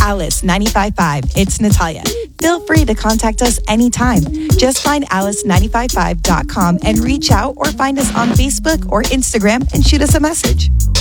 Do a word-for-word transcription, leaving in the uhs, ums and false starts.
Alice ninety-five point five. It's Natalia. Feel free to contact us anytime. Just find alice nine five five dot com and reach out, or find us on Facebook or Instagram and shoot us a message.